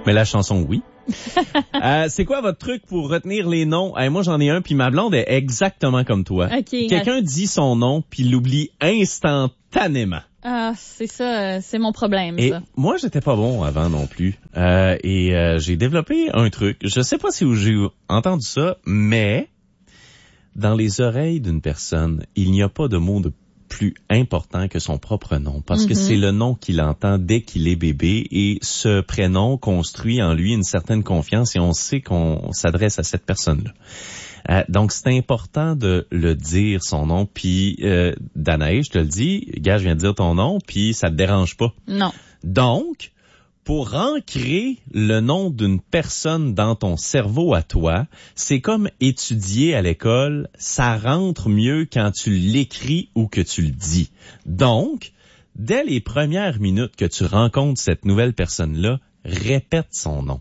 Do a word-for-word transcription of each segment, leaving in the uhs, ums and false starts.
Mais la chanson, oui. euh, c'est quoi votre truc pour retenir les noms? Hey, moi, j'en ai un, puis ma blonde est exactement comme toi. Okay. Quelqu'un dit son nom, puis l'oublie instantanément. Ah, c'est ça, euh, c'est mon problème, et ça. Moi, j'étais pas bon avant non plus. Euh, et euh, j'ai développé un truc. Je sais pas si j'ai entendu ça, mais dans les oreilles d'une personne, il n'y a pas de mot de plus important que son propre nom, parce mm-hmm. que c'est le nom qu'il entend dès qu'il est bébé, et ce prénom construit en lui une certaine confiance, et on sait qu'on s'adresse à cette personne-là. Euh, donc, c'est important de le dire, son nom. Puis, euh, Danae, je te le dis, gars, je viens de dire ton nom, puis ça te dérange pas. Non. Donc, pour ancrer le nom d'une personne dans ton cerveau à toi, c'est comme étudier à l'école, ça rentre mieux quand tu l'écris ou que tu le dis. Donc, dès les premières minutes que tu rencontres cette nouvelle personne-là, répète son nom.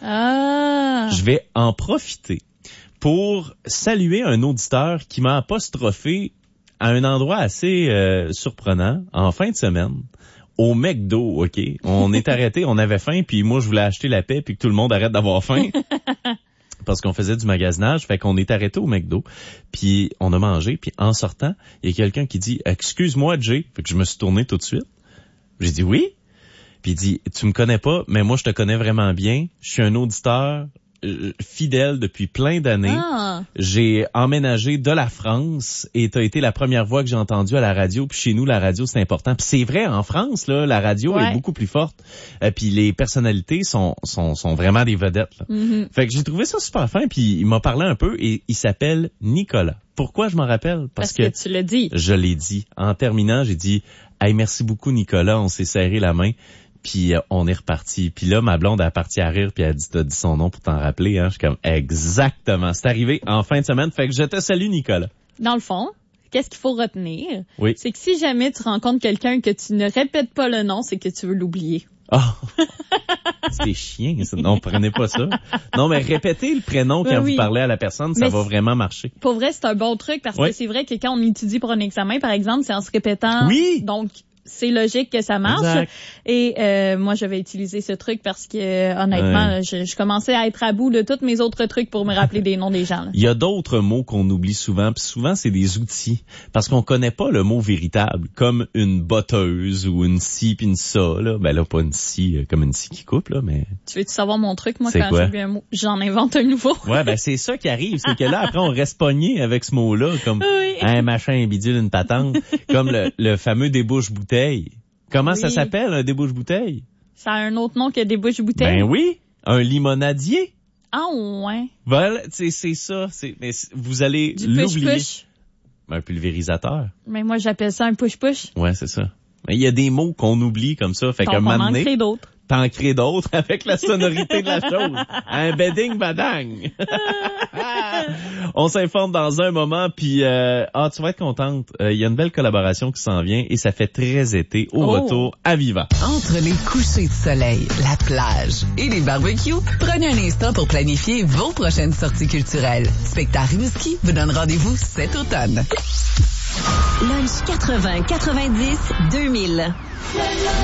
Ah. Je vais en profiter pour saluer un auditeur qui m'a apostrophé à un endroit assez euh, surprenant en fin de semaine. Au McDo, OK? On est arrêté, on avait faim, puis moi, je voulais acheter la paix, puis que tout le monde arrête d'avoir faim. Parce qu'on faisait du magasinage, fait qu'on est arrêté au McDo, puis on a mangé, puis en sortant, il y a quelqu'un qui dit « Excuse-moi, Jay », fait que je me suis tourné tout de suite. J'ai dit « Oui », puis il dit « Tu me connais pas, mais moi, je te connais vraiment bien, je suis un auditeur fidèle depuis plein d'années. Ah. J'ai emménagé de la France et t'as été la première voix que j'ai entendue à la radio. Puis chez nous, la radio, c'est important. Puis c'est vrai, en France, là, la radio ouais. est beaucoup plus forte. Euh, puis les personnalités sont, sont, sont vraiment des vedettes. Là. Mm-hmm. Fait que j'ai trouvé ça super fin. Puis il m'a parlé un peu et il s'appelle Nicolas. Pourquoi je m'en rappelle? Parce, Parce que, que tu l'as dit. Je l'ai dit. En terminant, j'ai dit « Hey, merci beaucoup, Nicolas. » On s'est serré la main. Puis euh, on est reparti. Puis là, ma blonde a parti à rire, puis elle a dit, t'as dit son nom pour t'en rappeler. Hein? Je suis comme, exactement. C'est arrivé en fin de semaine. Fait que je te salue, Nicolas. Dans le fond, qu'est-ce qu'il faut retenir? Oui. C'est que si jamais tu rencontres quelqu'un que tu ne répètes pas le nom, c'est que tu veux l'oublier. Oh. C'est chiant. Ça. Non, prenez pas ça. Non, mais répétez le prénom quand oui. vous parlez à la personne, ça mais va vraiment marcher. Pour vrai, c'est un bon truc, parce oui. que c'est vrai que quand on étudie pour un examen, par exemple, c'est en se répétant. Oui. Donc, c'est logique que ça marche. Exact. Et euh, moi, je vais utiliser ce truc parce que euh, honnêtement, ouais. je, je commençais à être à bout de tous mes autres trucs pour me rappeler des noms des gens. Là. Il y a d'autres mots qu'on oublie souvent, puis souvent c'est des outils, parce qu'on connaît pas le mot véritable, comme une botteuse ou une scie puis une ça. Là. Ben là, pas une scie comme une scie qui coupe, là, mais... Tu veux-tu savoir mon truc, moi, c'est quand quoi? j'ai un mot? J'en invente un nouveau. Ouais, ben c'est ça qui arrive, c'est que là, après, on reste pogné avec ce mot-là, comme oui. un machin, un bidule, une patente, comme le, le fameux débouche-bouteille. Comment oui. ça s'appelle, un débouche-bouteille? Ça a un autre nom que débouche-bouteille? Ben oui, un limonadier. Ah ouais. Voilà, c'est, c'est ça. C'est, mais vous allez du l'oublier. Push-push. Un pulvérisateur. Mais moi, j'appelle ça un push-push. Ouais, c'est ça. Il y a des mots qu'on oublie comme ça. Fait qu'un moment donné, crée d'autres. T'en crées d'autres avec la sonorité de la chose. Un bedding badang. On s'informe dans un moment, puis euh, ah, tu vas être contente. Il euh, y a une belle collaboration qui s'en vient et ça fait très été au oh. retour à Viva. Entre les couchers de soleil, la plage et les barbecues, prenez un instant pour planifier vos prochaines sorties culturelles. Spectacle Rimouski vous donne rendez-vous cet automne. Lunch quatre-vingts quatre-vingt-dix deux mille.